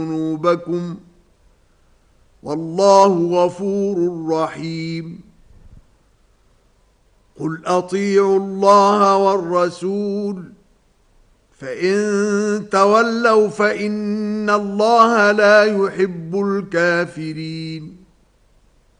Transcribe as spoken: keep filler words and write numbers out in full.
ذنوبكم والله غفور رحيم قل أطيعوا الله والرسول فإن تولوا فإن الله لا يحب الكافرين